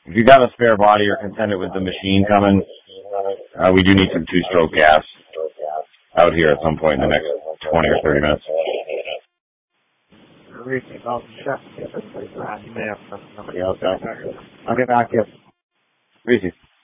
If you got a spare body or contend it with the machine coming, we do need some two-stroke gas out here at some point in the next 20 or 30 minutes. I'll get back to you. Reese.